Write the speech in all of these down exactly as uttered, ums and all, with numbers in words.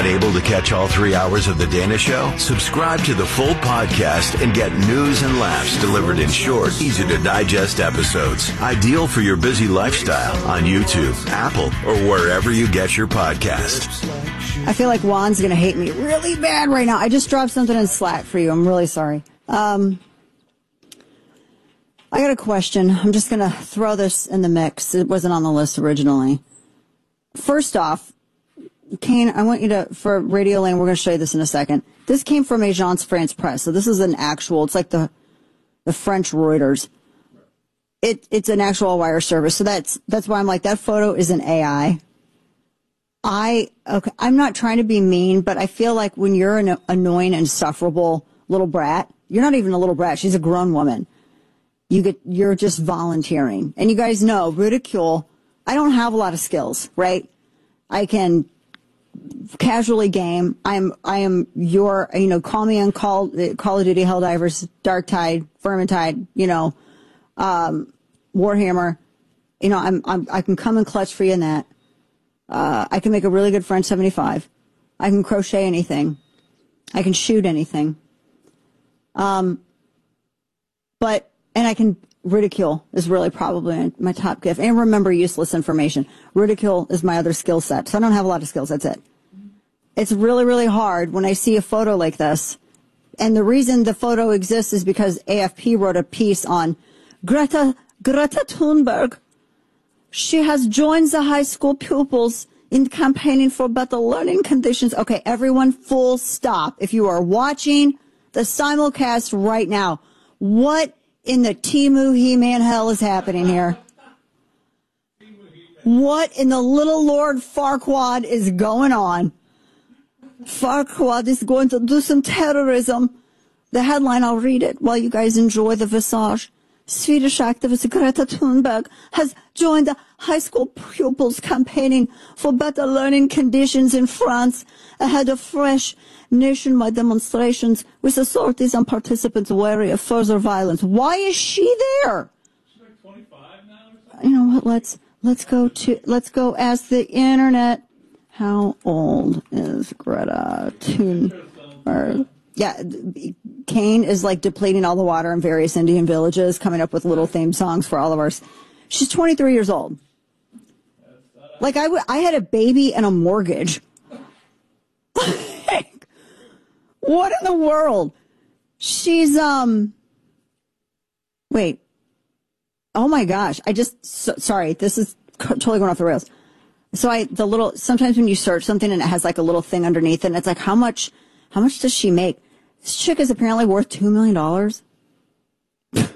Not able to catch all three hours of The Dana Show? Subscribe to the full podcast and get news and laughs delivered in short, easy-to-digest episodes. Ideal for your busy lifestyle on YouTube, Apple, or wherever you get your podcasts. I feel like Juan's going to hate me really bad right now. I just dropped something in Slack for you. I'm really sorry. Um, I got a question. I'm just going to throw this in the mix. It wasn't on the list originally. First off, Kane, I want you to, for Radio Lane, we're going to show you this in a second. This came from Agence France Presse. So this is an actual, it's like the the French Reuters. It It's an actual wire service. So that's that's why I'm like, that photo is an A I. I, okay, I'm not trying to be mean, but I feel like when you're an annoying, insufferable little brat, you're not even a little brat. She's a grown woman. You get, you're just volunteering. And you guys know, ridicule, I don't have a lot of skills, right? I can casually game. I'm, I am your, you know, call me on Call, Call of Duty, Helldivers, Darktide, Vermintide, you know, um, Warhammer. You know, I'm, I'm, I can come and clutch for you in that. Uh, I can make a really good French seventy-five. I can crochet anything. I can shoot anything. Um, but, and I can, ridicule is really probably my top gift. And remember useless information. Ridicule is my other skill set. So I don't have a lot of skills. That's it. It's really, really hard when I see a photo like this. And the reason the photo exists is because A F P wrote a piece on Greta, Greta Thunberg. She has joined the high school pupils in campaigning for better learning conditions. Okay, everyone, full stop. If you are watching the simulcast right now, what in the Temu He-Man hell is happening here? What in the little Lord Farquaad is going on? Farquaad is going to do some terrorism. The headline, I'll read it while you guys enjoy the visage. Swedish activist Greta Thunberg has joined the high school pupils campaigning for better learning conditions in France ahead of fresh nationwide demonstrations with authorities and participants wary of further violence. Why is she there? She's like twenty-five now or something? You know what? Let's let's go to let's go ask the internet. How old is Greta Thunberg? Yeah, Kane is like depleting all the water in various Indian villages, coming up with little theme songs for all of ours. She's twenty-three years old. Like I, w- I had a baby and a mortgage. What in the world? She's, um, wait. Oh my gosh. I just, so, sorry, this is totally going off the rails. So I, the little, sometimes when you search something and it has like a little thing underneath it, and it's like, how much, how much does she make? This chick is apparently worth two million dollars. Did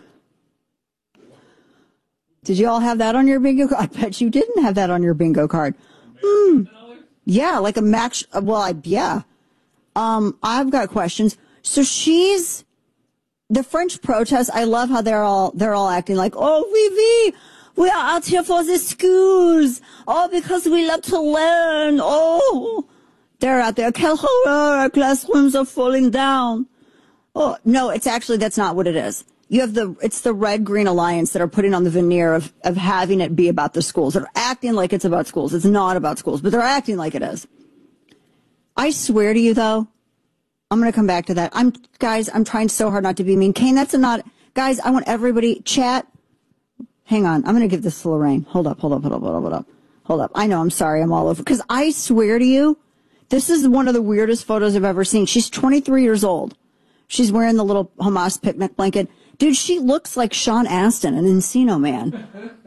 you all have that on your bingo card? I bet you didn't have that on your bingo card. Hmm. Yeah, like a max, well, I, yeah. Um, I've got questions. So she's, the French protest, I love how they're all, they're all acting like, oh, oui, oui, we are out here for the schools. Oh, because we love to learn. Oh, they're out there. Quel horror, our classrooms are falling down. Oh, no, it's actually, that's not what it is. You have the, it's the Red Green Alliance that are putting on the veneer of, of having it be about the schools. They're acting like it's about schools. It's not about schools, but they're acting like it is. I swear to you, though, I'm going to come back to that. I'm, guys, I'm trying so hard not to be mean. Kane, that's a not, guys, I want everybody, chat. Hang on. I'm going to give this to Lorraine. Hold up, hold up, hold up, hold up, hold up. Hold up. I know, I'm sorry, I'm all over. Because I swear to you, this is one of the weirdest photos I've ever seen. She's twenty-three years old. She's wearing the little Hamas picnic blanket. Dude, she looks like Sean Astin, an Encino Man.